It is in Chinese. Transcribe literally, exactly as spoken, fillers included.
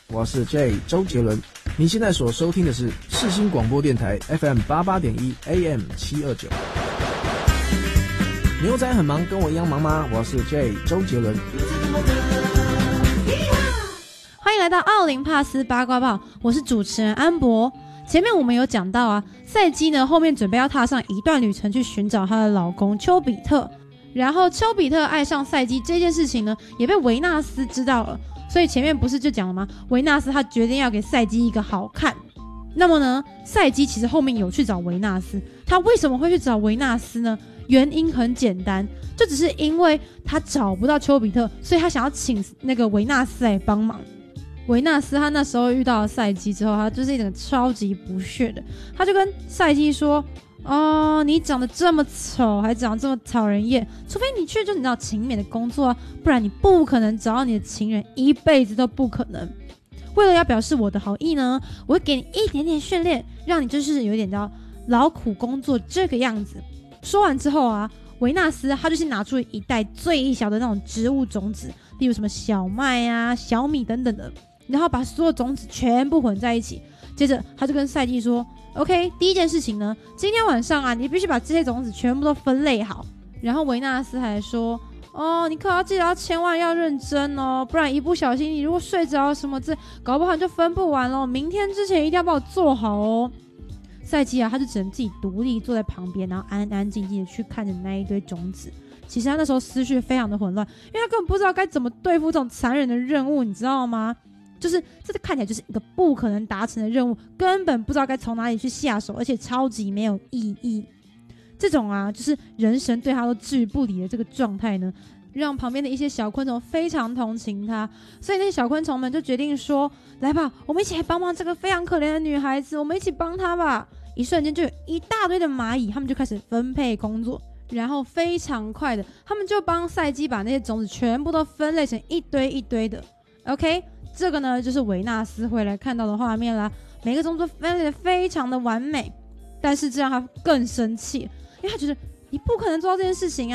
我是 J 周杰伦。你现在所收听的是世新广播电台 F M 八八点一 A M 七二九。牛仔很忙，跟我一样忙吗？我是 J 周杰伦。 欢迎来到奥林帕斯八卦报，我是主持人安博。前面我们有讲到啊，赛姬呢后面准备要踏上一段旅程去寻找她的老公丘比特，然后丘比特爱上赛姬这件事情呢也被维纳斯知道了，所以前面不是就讲了吗？维纳斯他决定要给赛姬一个好看。那么呢，赛姬其实后面有去找维纳斯，他为什么会去找维纳斯呢？原因很简单，就只是因为他找不到丘比特，所以他想要请那个维纳斯来帮忙。维纳斯他那时候遇到了赛姬之后，他就是一个超级不屑的，他就跟赛姬说：“哦，你长得这么丑，还长得这么讨人厌，除非你去就你知道勤勉的工作啊，不然你不可能找到你的情人，一辈子都不可能。为了要表示我的好意呢，我会给你一点点训练，让你就是有点叫劳苦工作这个样子。”说完之后啊，维纳斯他就是拿出一袋最小的那种植物种子，例如什么小麦啊、小米等等的。然后把所有种子全部混在一起，接着他就跟赛姬说 OK， 第一件事情呢，今天晚上啊你必须把这些种子全部都分类好。然后维纳斯还说，哦，你可要记得要千万要认真哦，不然一不小心你如果睡着什么，这搞不好你就分不完咯，明天之前一定要帮我做好哦。赛姬啊他就只能自己独立坐在旁边，然后安安静静的去看着那一堆种子。其实他那时候思绪非常的混乱，因为他根本不知道该怎么对付这种残忍的任务，你知道吗？就是这个看起来就是一个不可能达成的任务，根本不知道该从哪里去下手，而且超级没有意义。这种啊，就是人神对他都置之不理的这个状态呢，让旁边的一些小昆虫非常同情他，所以那些小昆虫们就决定说：“来吧，我们一起来帮忙这个非常可怜的女孩子，我们一起帮她吧。”一瞬间就有一大堆的蚂蚁，他们就开始分配工作，然后非常快的，他们就帮赛姬把那些种子全部都分类成一堆一堆的。OK。这个呢，就是维纳斯会来看到的画面啦。每个种子分类的非常的完美，但是这让他更生气，因为他觉得你不可能做到这件事情